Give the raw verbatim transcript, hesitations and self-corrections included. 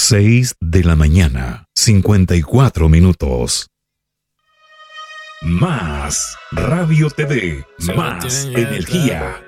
Seis de la mañana, cincuenta y cuatro minutos. Más Radio T V, más energía.